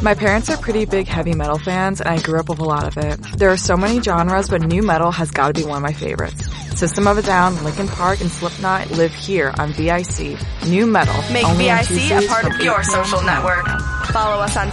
My parents are pretty big heavy metal fans, and I grew up with a lot of it. There are so many genres, but new metal has got to be one of my favorites. System of a Down, Linkin Park, and Slipknot live here on VIC. New metal. Make VIC a part of your social network. Follow us on